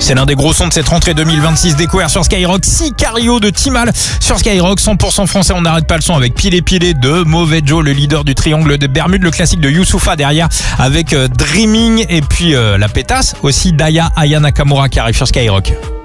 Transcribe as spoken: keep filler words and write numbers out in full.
C'est l'un des gros sons de cette rentrée deux mille vingt-six découvert sur Skyrock. Sicario de Timal sur Skyrock. cent pour cent français, on n'arrête pas le son avec Pilé Pilé de Mauvais Joe, le leader du triangle des Bermudes. Le classique de Youssoupha derrière avec euh, Dreaming. Et puis euh, la pétasse aussi d'Aya Aya Nakamura qui arrive sur Skyrock.